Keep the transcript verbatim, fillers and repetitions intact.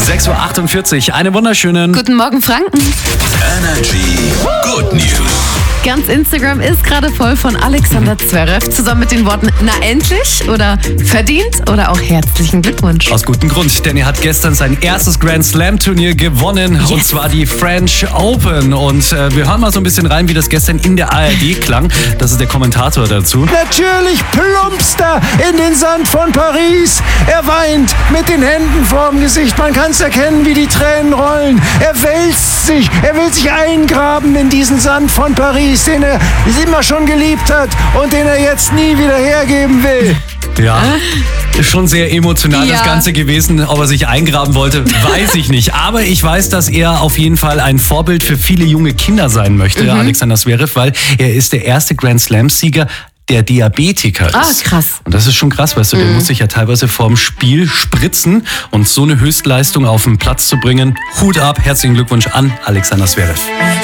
sechs Uhr achtundvierzig, einen wunderschönen Guten Morgen, Franken. Energy Good News. Ganz Instagram ist gerade voll von Alexander Zverev, zusammen mit den Worten "Na endlich" oder "verdient" oder auch "herzlichen Glückwunsch". Aus gutem Grund, denn er hat gestern sein erstes Grand Slam Turnier gewonnen, Yes. und zwar die French Open. Und äh, wir hören mal so ein bisschen rein, wie das gestern in der A R D klang. Das ist der Kommentator dazu. Natürlich plumpst er in den Sand von Paris. Er weint mit den Händen vorm Gesicht. Man kann es erkennen, wie die Tränen rollen. Er wälzt sich. Er will sich eingraben in diesen Sand von Paris, den er immer schon geliebt hat und den er jetzt nie wieder hergeben will. Ja, ist schon sehr emotional Ja. das Ganze gewesen. Ob er sich eingraben wollte, weiß ich nicht. Aber ich weiß, dass er auf jeden Fall ein Vorbild für viele junge Kinder sein möchte, Mhm. Alexander Zverev, weil er ist der erste Grand Slam-Sieger, der Diabetiker ist. Ah, krass. Und das ist schon krass, weißt du, der muss sich ja teilweise vorm Spiel spritzen, und so eine Höchstleistung auf den Platz zu bringen. Hut ab, herzlichen Glückwunsch an Alexander Zverev.